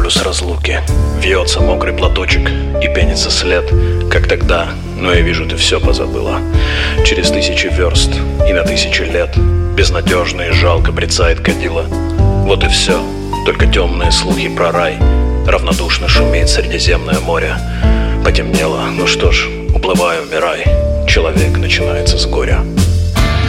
парус разлуки. Вьется мокрый платочек и пенится след. Как тогда, но я вижу, ты все позабыла. Через 1000 верст и на 1000 лет безнадежно и жалко брецает кадила. Вот и все, только темные слухи про рай. Равнодушно шумеет Средиземное море. Потемнело, ну что ж, уплывай, умирай. Человек начинается с горя.